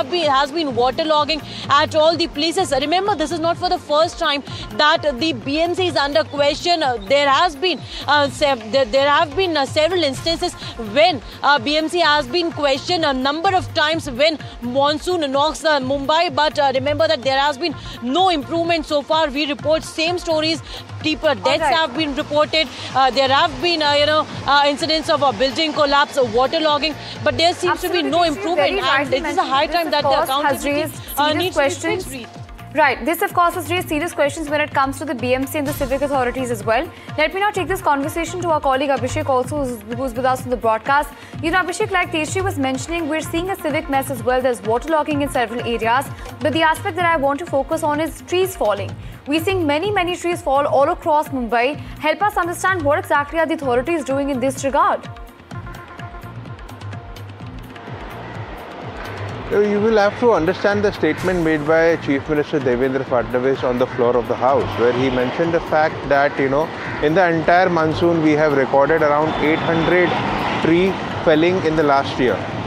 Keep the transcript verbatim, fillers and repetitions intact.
have been has been waterlogging at all the places. Remember, this is not for the first time that the B M C is under question. Uh, there has been uh, there, there have been uh, several instances when uh, B M C has been questioned a number of times when monsoon knocks uh, Mumbai. But uh, remember that there has been no improvement so far. We report same stories. Deeper deaths right. have been reported. Uh, there have been, uh, you know, uh, incidents of a building collapse, uh, waterlogging, but there seems Absolutely. to be no improvement. And it is a high time that the accountability uh, needs questions. to be fixed. Right. This, of course, has raised serious questions when it comes to the B M C and the civic authorities as well. Let me now take this conversation to our colleague Abhishek also, who's, who's with us on the broadcast. You know, Abhishek, like Tejashree was mentioning, we're seeing a civic mess as well. There's waterlogging in several areas. But the aspect that I want to focus on is trees falling. We're seeing many, many trees fall all across Mumbai. Help us understand what exactly are the authorities doing in this regard. You will have to understand the statement made by Chief Minister Devendra Fadnavis on the floor of the House, where he mentioned the fact that, you know, in the entire monsoon we have recorded around eight hundred tree felling in the last year.